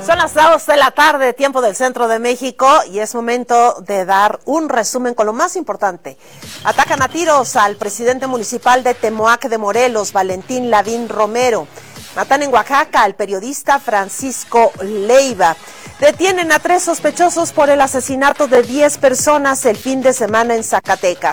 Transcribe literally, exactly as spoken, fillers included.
Son las dos de la tarde, tiempo del centro de México, y es momento de dar un resumen con lo más importante. Atacan a tiros al presidente municipal de Temoac de Morelos, Valentín Lavín Romero. Matan en Oaxaca al periodista Francisco Leiva. Detienen a tres sospechosos por el asesinato de diez personas el fin de semana en Zacatecas.